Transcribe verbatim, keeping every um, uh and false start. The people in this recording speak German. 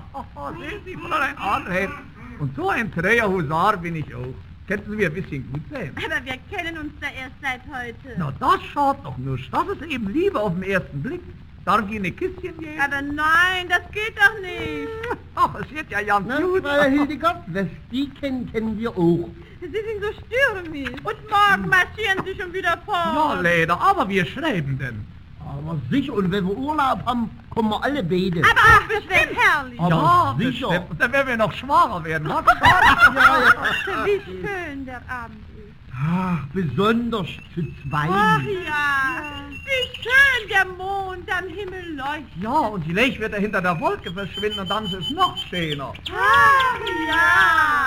Sehen Sie, Fräulein Adelheid. Und so ein träger Husar bin ich auch. Könnten Sie mir ein bisschen gut sein? Aber wir kennen uns da erst seit heute. Na, das schaut doch nur. Das ist eben Liebe auf den ersten Blick. Darf ich Ihnen ein Küsschen geben? Aber nein, das geht doch nicht. Ach, es wird ja ganz Na, gut. Frau Hildegard, was die kennen, kennen wir auch. Sie sind so stürmisch. Und morgen marschieren Sie schon wieder fort. Ja, leider, aber wir schreiben denn. Aber sicher, und wenn wir Urlaub haben, kommen wir alle beide. Aber ach, das wäre herrlich. Aber ja, sicher. bestimmt. Und dann werden wir noch schwacher werden. Was? Ja, ja. Wie schön der Abend ist. Ach, besonders zu Ach zweit. ja, wie schön der Mond am Himmel leuchtet. Ja, und die Licht wird er hinter der Wolke verschwinden und dann ist es noch schöner. Ach ja.